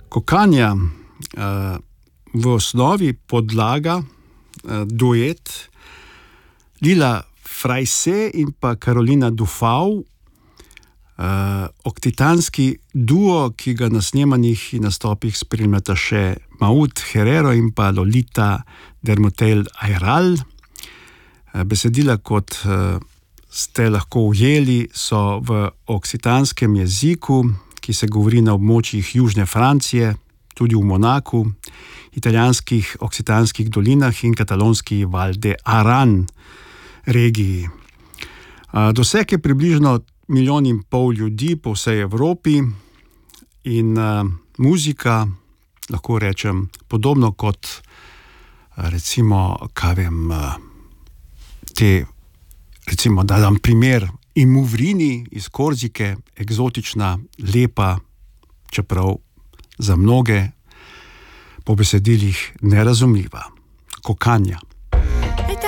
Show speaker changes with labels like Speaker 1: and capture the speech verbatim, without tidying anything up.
Speaker 1: Kokanja v osnovi podlaga duet Lila Frajse in pa Karolina Dufau, oktitanski duo, ki ga na snemanjih in nastopih spremljata še Maud Herrero in pa Lolita Dermotel-Ayral. Besedila, kot ste lahko ujeli, so v okcitanskem jeziku, ki se govori na območjih južne Francije, tudi v Monaku, italijanskih okcitanskih dolinah in katalonski Val de Aran regiji. Doseg je približno milijon in pol ljudi po vsej Evropi in muzika, lahko rečem, podobno kot recimo, kaj vem, te, recimo, da dam primer, Imuvrini iz Korzike, eksotična, lepa, čeprav za mnoge po besedilih nerazumljiva. Kokanja.